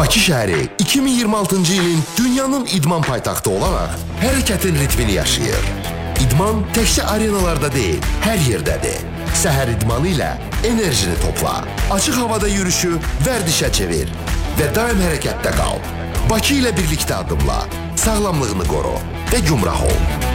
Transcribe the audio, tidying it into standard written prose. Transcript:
Bakı şəhəri 2026-cı ilin dünyanın idman paytaxtı olaraq hərəkətin ritmini yaşayır. İdman təkcə arenalarda deyil, hər yerdədir. Səhər idmanı ilə enerjini topla, açıq havada yürüyüşü vərdişə çevir və daim hərəkətdə qal. Bakı ilə birlikdə addımla, sağlamlığını qoru və gümrah ol.